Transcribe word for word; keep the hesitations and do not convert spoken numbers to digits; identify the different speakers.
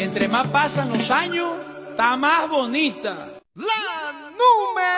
Speaker 1: entre más pasan los años, está más bonita.
Speaker 2: La número